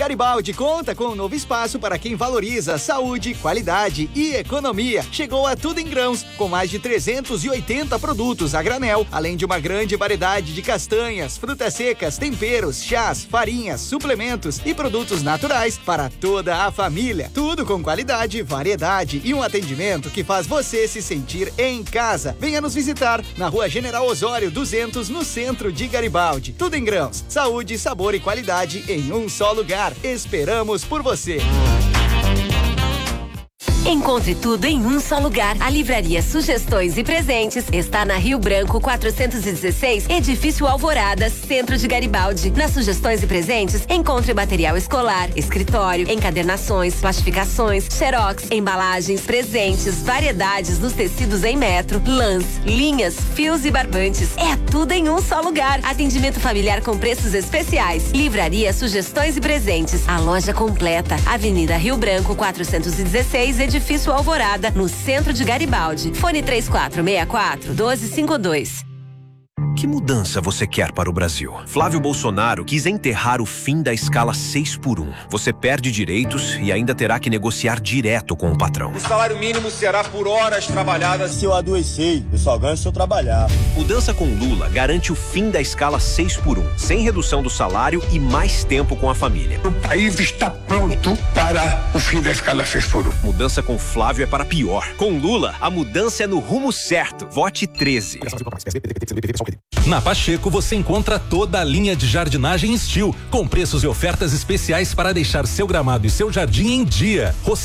Garibaldi conta com um novo espaço para quem valoriza saúde, qualidade e economia. Chegou a Tudo em Grãos, com mais de 380 produtos a granel, além de uma grande variedade de castanhas, frutas secas, temperos, chás, farinhas, suplementos e produtos naturais para toda a família. Tudo com qualidade, variedade e um atendimento que faz você se sentir em casa. Venha nos visitar na Rua General Osório 200, no centro de Garibaldi. Tudo em Grãos, saúde, sabor e qualidade em um só lugar. Esperamos por você. Encontre tudo em um só lugar. A Livraria Sugestões e Presentes está na Rio Branco 416, Edifício Alvorada, centro de Garibaldi. Nas Sugestões e Presentes, encontre material escolar, escritório, encadernações, plastificações, xerox, embalagens, presentes, variedades nos tecidos em metro, lãs, linhas, fios e barbantes. É tudo em um só lugar. Atendimento familiar com preços especiais. Livraria Sugestões e Presentes. A loja completa. Avenida Rio Branco 416, Edifício Alvorada, no centro de Garibaldi. Fone 3464-1252. Que mudança você quer para o Brasil? Flávio Bolsonaro quis enterrar o fim da escala 6x1. Você perde direitos e ainda terá que negociar direto com o patrão. O salário mínimo será por horas trabalhadas. Se eu adoecer, eu só ganho se eu trabalhar. Mudança com Lula garante o fim da escala 6x1, sem redução do salário e mais tempo com a família. O país está pronto para o fim da escala 6x1. Mudança com Flávio é para pior. Com Lula, a mudança é no rumo certo. Vote 13. Na Pacheco você encontra toda a linha de jardinagem Steel, com preços e ofertas especiais para deixar seu gramado e seu jardim em dia.